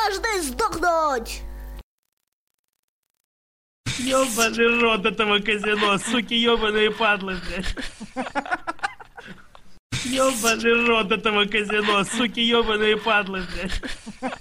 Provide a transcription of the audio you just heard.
должны сдохнуть! Ёбаный рот этого казино, суки ёбаные падлы, блядь. Ёбаный рот этого казино, суки ёбаные падлы, блядь.